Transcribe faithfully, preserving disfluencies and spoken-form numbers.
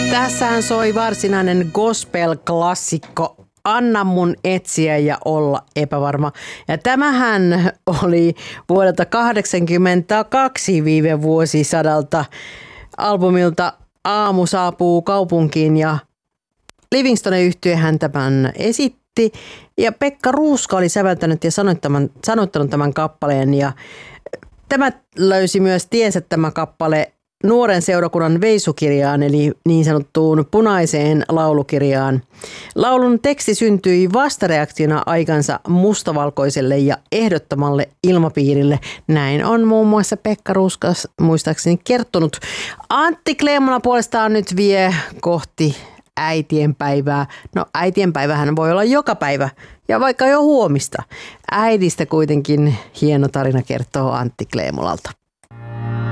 Tässähän soi varsinainen gospel-klassikko Anna mun etsiä ja olla epävarma. Ja tämähän oli vuodelta kahdeksankymmentäkaksi viime vuosisadalta albumilta Aamu saapuu kaupunkiin ja Livingstone-yhtye hän tämän esitti. Ja Pekka Ruuska oli säveltänyt ja sanottanut tämän kappaleen ja tämä löysi myös tiensä tämä kappale nuoren seurakunnan veisukirjaan eli niin sanottuun punaiseen laulukirjaan. Laulun teksti syntyi vastareaktiona aikansa mustavalkoiselle ja ehdottomalle ilmapiirille. Näin on muun muassa Pekka Ruuskas muistaakseni kertonut. Antti Kleemola puolestaan nyt vie kohti äitienpäivää. No äitienpäivähän voi olla joka päivä ja vaikka jo huomista. Äidistä kuitenkin hieno tarina kertoo Antti Kleemolalta.